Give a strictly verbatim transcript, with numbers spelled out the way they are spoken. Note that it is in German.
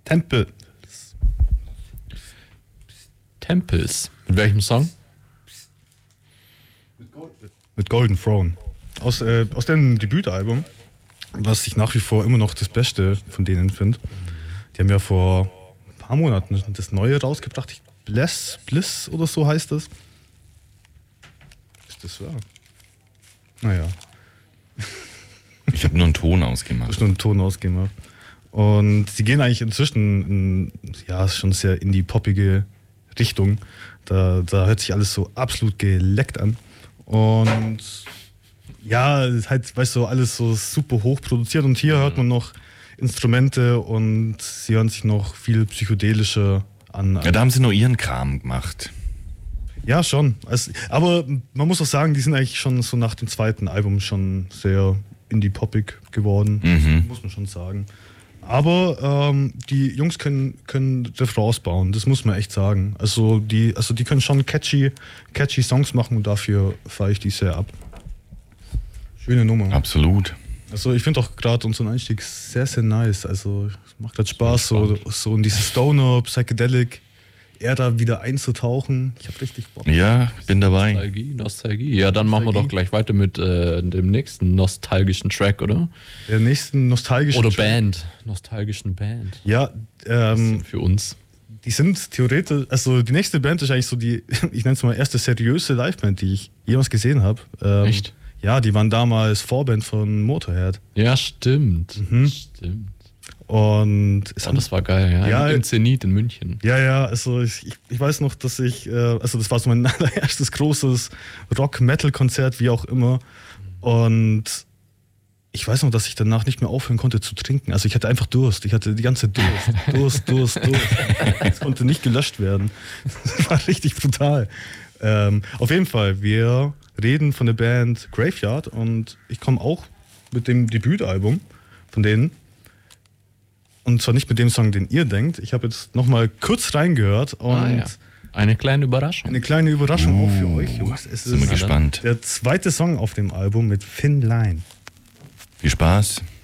Tempel. Temples. Mit welchem Song? Mit Golden Throne. Aus, äh, aus dem Debütalbum, was ich nach wie vor immer noch das Beste von denen finde. Die haben ja vor ein paar Monaten das Neue rausgebracht. Ich, Bliss, Bliss oder so heißt das. Ist das wahr? Naja. Ich habe nur einen Ton ausgemacht. Ich habe nur einen Ton ausgemacht. Und sie gehen eigentlich inzwischen in, ja, schon sehr in die poppige Richtung. Da, da hört sich alles so absolut geleckt an. Und ja, halt, weißt du, alles so super hoch produziert. Und hier hört man noch Instrumente und sie hören sich noch viel psychedelischer an. Ja, da haben sie nur ihren Kram gemacht. Ja, schon. Also, aber man muss auch sagen, die sind eigentlich schon so nach dem zweiten Album schon sehr indie-poppig geworden. Mhm. Muss man schon sagen. Aber ähm, die Jungs können, können Refrains bauen, das muss man echt sagen. Also die, also die können schon catchy, catchy Songs machen und dafür fahre ich die sehr ab. Schöne Nummer. Absolut. Also ich finde auch gerade unseren Einstieg sehr, sehr nice. Also es macht halt Spaß, so, so in diese Stoner, Psychedelic Ära wieder einzutauchen. Ich habe richtig Bock. Ja, bin dabei. Nostalgie, Nostalgie. Ja, dann machen wir doch gleich weiter mit äh, dem nächsten nostalgischen Track, oder? Der nächsten nostalgischen Oder Track. Band. Nostalgischen Band. Ja, ähm, Für uns. die sind theoretisch, also die nächste Band ist eigentlich so die, ich nenne es mal erste seriöse Liveband, die ich jemals gesehen habe. Ähm, Echt? Ja, die waren damals Vorband von Motorhead. Ja, stimmt. Mhm. Stimmt. Und es Oh, das war geil, ja. Ja, Im Zenit in München. Ja, ja, also ich, ich, ich weiß noch, dass ich, äh, also das war so mein allererstes großes Rock-Metal-Konzert, wie auch immer. Und ich weiß noch, dass ich danach nicht mehr aufhören konnte zu trinken. Also ich hatte einfach Durst. Ich hatte die ganze Durst. Durst, Durst, Durst. Das konnte nicht gelöscht werden. Das war richtig brutal. Ähm, auf jeden Fall, wir reden von der Band Graveyard und ich komme auch mit dem Debütalbum von denen. Und zwar nicht mit dem Song, den ihr denkt. Ich habe jetzt nochmal kurz reingehört und Ah, ja. Eine kleine Überraschung. eine kleine Überraschung Uh, auch für euch, Jungs. Es sind wir ist gespannt. der zweite Song auf dem Album mit Thin Line. Viel Spaß.